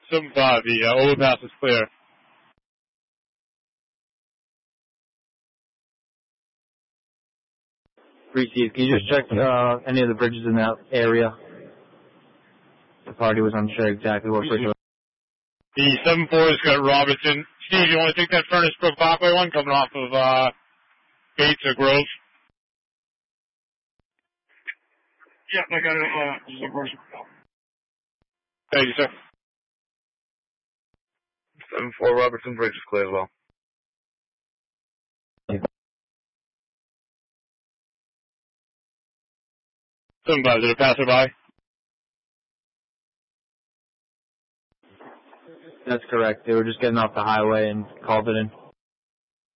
7-5, the overpass is clear. Steve, can you just check any of the bridges in that area? The party was unsure exactly what bridge it was. The 7-4 has got Robertson. Steve, you want to take that Furnace Brook Parkway one coming off of Bates or Grove? Yeah, I got it. Thank you, sir. 7-4 Robertson Bridge is clear as well. 7-5, did it pass her by? That's correct. They were just getting off the highway and called it in.